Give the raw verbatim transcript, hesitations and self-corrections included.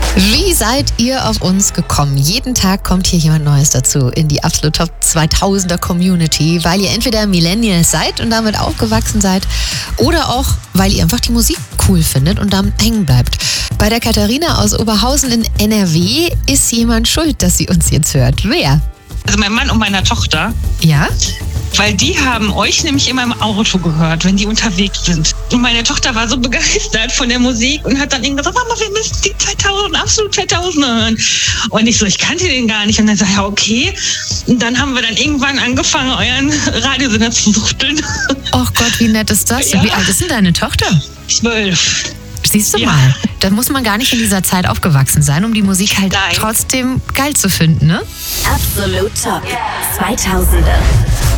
Wie seid ihr auf uns gekommen? Jeden Tag kommt hier jemand Neues dazu in die Absolut Top zweitausender Community, weil ihr entweder Millennials seid und damit aufgewachsen seid oder auch, weil ihr einfach die Musik cool findet und damit hängen bleibt. Bei der Katharina aus Oberhausen in N R W ist jemand schuld, dass sie uns jetzt hört. Wer? Also mein Mann und meine Tochter. Ja? Weil die haben euch nämlich immer im Auto gehört, wenn die unterwegs sind. Und meine Tochter war so begeistert von der Musik und hat dann irgendwann gesagt, Mama, wir müssen die zweitausend, Absolut zweitausend hören. Und ich so, ich kannte den gar nicht. Und dann sag ich, ja, okay. Und dann haben wir dann irgendwann angefangen, euren Radiosender zu suchteln. Ach Gott, wie nett ist das? Ja. Wie alt ist denn deine Tochter? Zwölf. Siehst du Ja. mal, da muss man gar nicht in dieser Zeit aufgewachsen sein, um die Musik halt Nein. trotzdem geil zu finden, ne? Absolut Top zweitausender.